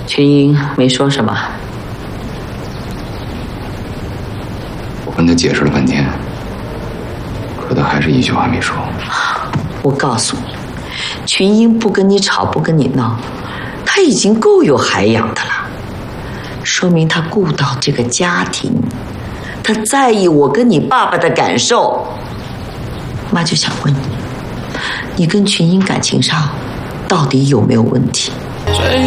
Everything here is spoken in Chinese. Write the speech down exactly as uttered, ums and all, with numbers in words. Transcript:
群英没说什么。 我跟他解释了半天，可他还是一句话没说。 我告诉你，群英不跟你吵，不跟你闹，他已经够有涵养的了，说明他顾到这个家庭，他在意我跟你爸爸的感受。妈就想问你，你跟群英感情上到底有没有问题？